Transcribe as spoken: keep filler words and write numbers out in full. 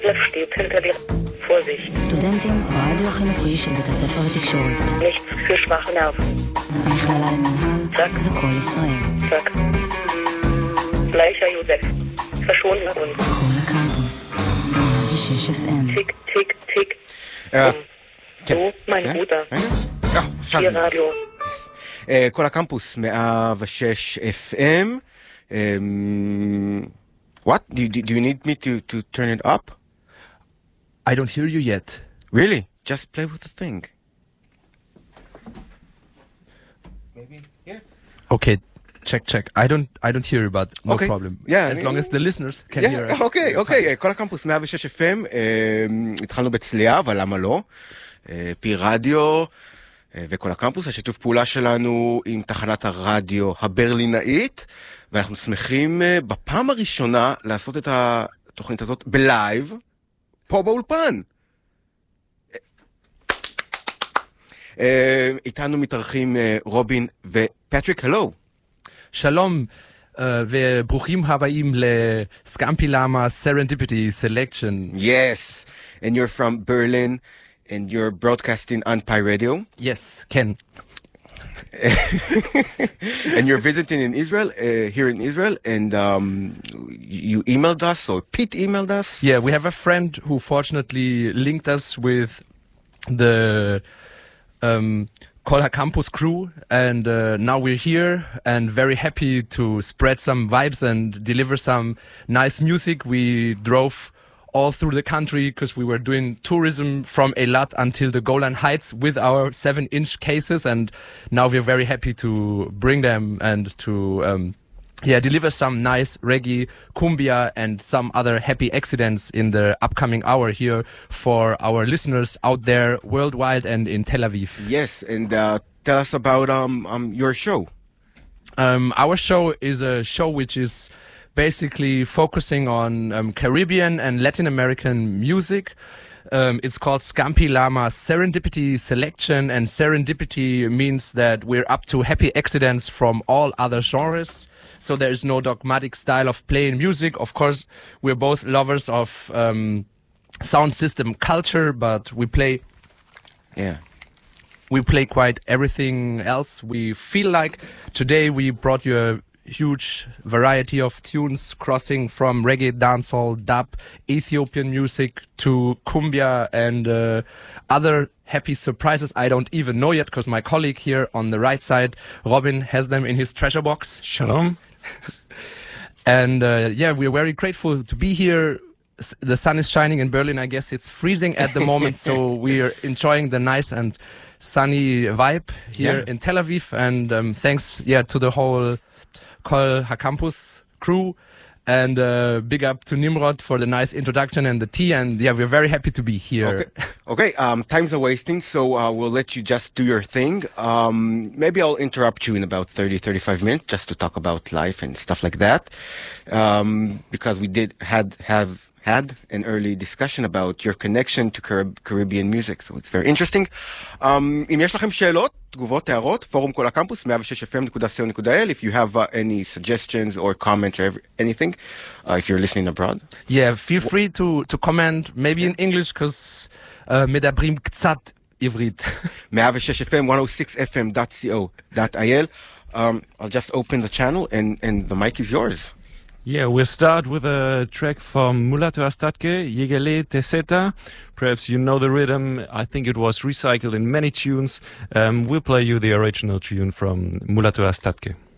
steht hinter dir. Vorsicht. סטודנטים ברדיו החינוכי של בית הספר לתקשורת. Nichts für schwache Nerven. המכללה למנהל וכל ישראל. Zack. Bleicher Josef. Verschonen uns. כל הקמפוס. מאה ושש אף אם. Tick, tick, tick. Ja. So, mein Bruder. Ja, Hier Radio. כל הקמפוס, מאה ושש אף אם. What? Do, do, do you need me to, to turn it up? I don't hear you yet. Really? Just play with the thing. Maybe, yeah. Okay, check, check. I don't I don't hear you, but no Okay. problem. Yeah, As long as the listeners can Yeah, hear us. אוקיי, אוקיי. כל הקמפוס, מאה ושש אף אם. התחלנו בצליעה, אבל למה לא? פי רדיו וכל הקמפוס, השיתוף פעולה שלנו עם תחנת הרדיו הברלינאית, ואנחנו שמחים בפעם הראשונה לעשות את התוכנית הזאת בלייב, פה באולפן. איתנו מתארחים רובין ופטריק, הלו. שלום, uh, וברוכים הבאים לסקמפי למה Serendipity Selection. Yes, and you're from Berlin, and you're broadcasting on Pi Radio. Yes, Ken. And you're visiting in Israel, uh, here in Israel, and um, you emailed us, or Pete emailed us. Yeah, we have a friend who fortunately linked us with the um, Kol HaCampus crew, and uh, now we're here and very happy to spread some vibes and deliver some nice music. We drove all through the country because we were doing tourism from Eilat until the Golan Heights with our seven inch cases, and now we're very happy to bring them and to um, yeah deliver some nice reggae, cumbia and some other happy accidents in the upcoming hour here for our listeners out there worldwide and in Tel Aviv. Yes, and uh, tell us about um, um your show. Um, our show is a show which is basically focusing on um, Caribbean and Latin American music. Um, it's called Scampi Lama Serendipity Selection, and serendipity means that we're up to happy accidents from all other genres. So there is no dogmatic style of playing music. Of course, we're both lovers of um, sound system culture, but we play Yeah. we play quite everything else we feel like. Today we brought you a huge variety of tunes crossing from reggae, dancehall, dub, Ethiopian music to cumbia and uh, other happy surprises I don't even know yet because my colleague here on the right side, Robin, has them in his treasure box. Shalom. And uh, yeah, we're very grateful to be here. S- The sun is shining in Berlin. I guess it's freezing at the moment, so we're enjoying the nice and sunny vibe here Yeah. in Tel Aviv. And um, thanks, yeah, to the whole Kol HaCampus crew, and uh, big up to Nimrod for the nice introduction and the tea, and yeah, we're very happy to be here. Okay. Okay. Um, times are wasting, so uh, we'll let you just do your thing. Um, maybe I'll interrupt you in about thirty, thirty-five minutes just to talk about life and stuff like that, um, because we did had have had an early discussion about your connection to Carib- Caribbean music, so it's very interesting. Um, אם יש לכם שאלות, תגובות, הערות, פורום כל הקמפוס, מאה ושש אף אם דוט סי או דוט איי אל, if you have uh, any suggestions or comments or every- anything, uh, if you're listening abroad. Yeah, feel free to to comment, maybe in English, because uh, מדברים קצת עברית. מאה ושש אף אם, one oh six F M dot co dot I L. Um, I'll just open the channel and, and the mic is yours. Yeah, we'll start with a track from Mulatu Astatke, Yegele Teseta. Perhaps you know the rhythm. I think it was recycled in many tunes. Um, we'll play you the original tune from Mulatu Astatke.